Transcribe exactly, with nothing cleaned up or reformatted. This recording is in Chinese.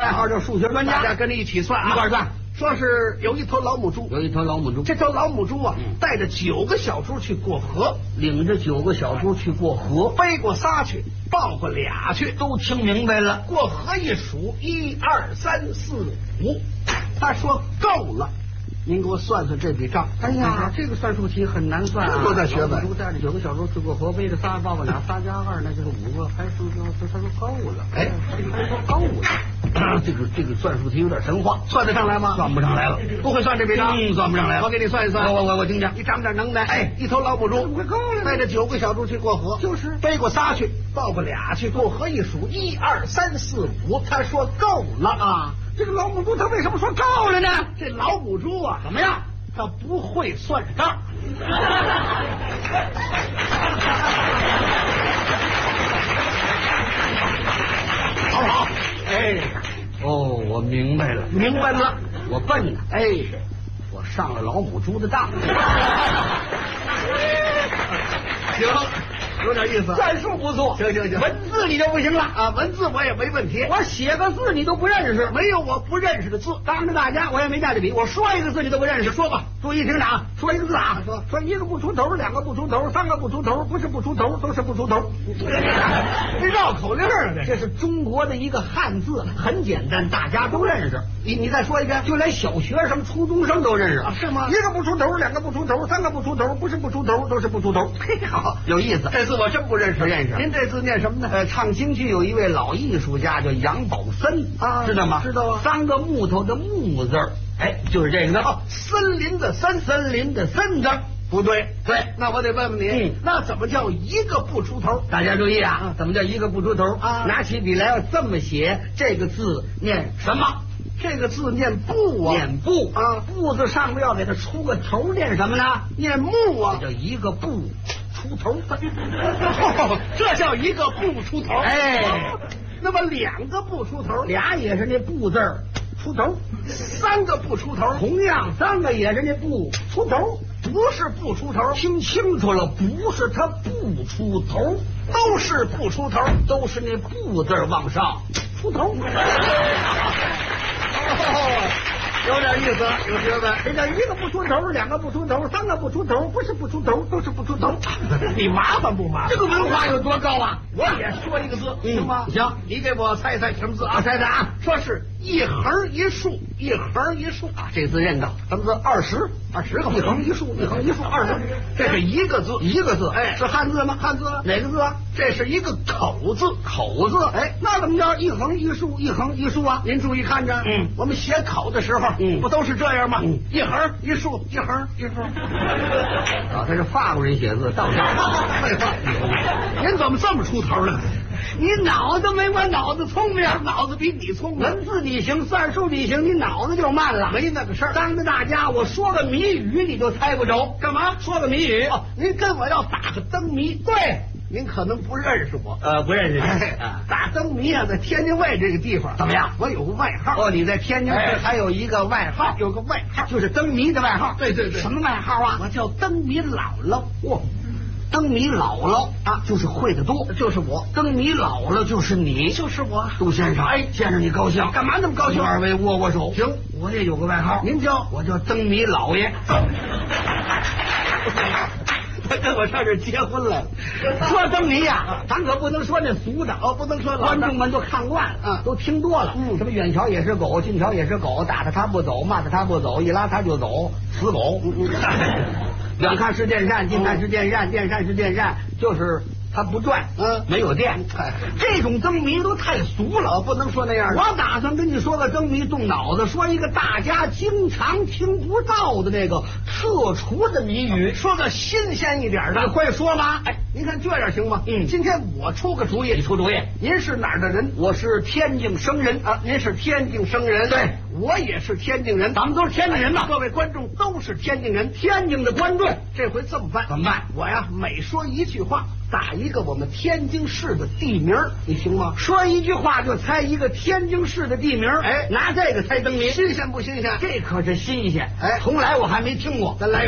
外号叫数学专家， 大家跟着一起算啊， 一块算。 说是有一头老母猪， 有一头老母猪， 这头老母猪啊， 嗯、 带着九个小猪去过河， 领着九个小猪去过河， 背过仨去，抱过俩去， 都听明白了。 过河一数，一二三四五，他说够了。您给我算算这笔账。 哎呀，这个算术题很难算啊！ 多大学问？ 老母猪带着九个小猪去过河，背着仨，抱过俩，仨加二那就是五个，还数就他说够了。 哎， 他说够了。这个这个算术题有点神话， 算得上来吗？ 算不上来了， 不会算这笔账， 嗯，算不上来了。 我给你算一算， 我我我我听听， 你长点能耐。 哎， 一头老母猪， 我够了， 带着九个小猪去过河， 就是背过仨去，抱过俩去，过河一数，一二三四五，他说够了啊。 这个老母猪他为什么说够了呢？ 这老母猪啊， 怎么样？ 他不会算账。好不好？ 哎，哦，我明白了， 明白了， 我笨呢。 哎， 我上了老母猪的当。 行，有点意思， 算术不错。 行行行， 文字你就不行了啊！文字我也没问题， 我写个字你都不认识， 没有我不认识的字。 当着大家我也没带着笔，我说一个字你都不认识， 说吧。 注意听着啊，说一个字啊， 说说一个不出头，两个不出头，三个不出头，不是不出头，都是不出头。 这绕口令啊！ 这是中国的一个汉字，很简单，大家都认识。 你你再说一遍， 就连小学生、初中生都认识啊？是吗？ 一个不出头，两个不出头，三个不出头，不是不出头，都是不出头。 嘿，好， 有意思。 这字我真不认识， 不认识。 您这字念什么呢？ 呃，唱京剧有一位老艺术家叫杨宝森啊， 知道吗？ 知道啊。 三个木头的木字儿，哎，就是这个哦，森林的森， 森林的森字。 不对， 对， 那我得问问你， 嗯， 那怎么叫一个不出头？ 大家注意啊，怎么叫一个不出头啊？ 拿起笔来要这么写，这个字念什么？ 这个字念不啊， 念不啊， 不字上面要给它出个头，念什么呢？ 念木啊， 这叫一个不出头。 哦，这叫一个不出头。 哎， 哦，那么两个不出头， 俩也是那不字儿出头， 三个不出头， 同样三个也是那不出头。 不是不出头， 听清楚了，不是他不出头， 都是不出头， 都是那不字往上出头。 哦，有点意思，有学问。 这叫一个不出头，两个不出头，三个不出头，不是不出头，都是不出头。 你麻烦不麻烦？ 这个文化有多高啊！ 我也说一个字， 嗯、 行吗？ 行， 你给我猜猜什么字啊？ 我猜猜啊， 说是一横一竖，一横一竖啊，这字认得。 什么字？二十， 二十个， 一横一竖，一横一竖，二十。这是一个字， 一个字， 哎， 是汉字吗？ 汉字， 哪个字啊？ 这是一个口字， 口字。 哎， 那怎么叫一横一竖，一横一竖啊？ 您注意看着， 嗯， 我们写口的时候， 嗯， 不都是这样吗？ 嗯， 一横一竖，一横一竖。 啊，他是法国人写字，倒上。 废话，您怎么这么出头呢？ 你脑子没我脑子聪明， 脑子比你聪明。 文字你行，算术你行，你脑子就慢了。 没那个事儿。 当着大家，我说个谜语，你就猜不着。 干嘛？ 说个谜语？ 哦，您跟我要打个灯谜。 对， 您可能不认识我。 呃，不认识你。 哎，打灯谜啊，在天津卫这个地方怎么样？ 我有个外号。 哦，你在天津哎还有一个外号， 有个外号， 就是灯谜的外号。 对对对。 什么外号啊？ 我叫灯谜姥姥。 哇，灯谜姥姥啊，就是会的多， 就是我。 灯谜姥姥就是你， 就是我。 杜先生，哎，见着你高兴， 干嘛那么高兴？ 二位握握手。 行， 我也有个外号， 您叫？ 我叫灯谜老爷。 他跟我上这结婚来了。 说灯谜呀，咱可不能说那俗的哦，不能说观众们都看惯了， 嗯， 都听多了。 嗯， 什么远瞧也是狗，近瞧也是狗，打他他不走，骂他他不走，一拉他就走，死狗。远看是电扇，近看是电扇，电扇是电扇，就是它不转， 嗯， 没有电。这种灯谜都太俗了， 不能说那样。 我打算跟你说个灯谜，动脑子，说一个大家经常听不到的那个特殊的谜语， 说个新鲜一点的。 会说吗？ 哎，您看这样行吗？ 嗯， 今天我出个主意， 你出主意。 您是哪儿的人？ 我是天津生人啊，您是天津生人。 对， 我也是天津人， 咱们都是天津人嘛。 各位观众都是天津人， 天津的观众， 这回这么办？ 怎么办？ 我呀，每说一句话，打一个我们天津市的地名，你行吗？ 说一句话就猜一个天津市的地名， 哎， 拿这个猜灯谜， 新鲜不新鲜？ 这可是新鲜， 哎， 从来我还没听过。 咱来。